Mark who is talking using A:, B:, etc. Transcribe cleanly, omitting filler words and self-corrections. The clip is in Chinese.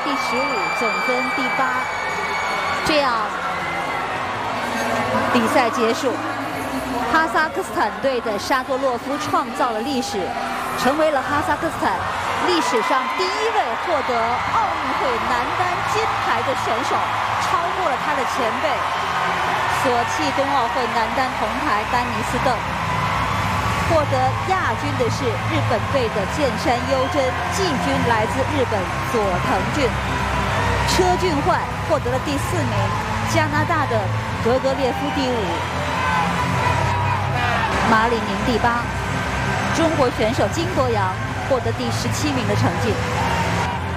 A: 第15，总分第8。这样，比赛结束。哈萨克斯坦队的沙多洛夫创造了历史，成为了哈萨克斯坦历史上第1位获得奥运会男单金牌的选手，超过了他的前辈索契冬奥会男单铜牌丹尼斯邓。获得亚军的是日本队的剑山优真，季军来自日本佐藤俊。车俊焕获得了第4名，加拿大的格格列夫第5，马里宁第8，中国选手金博洋获得第17名的成绩。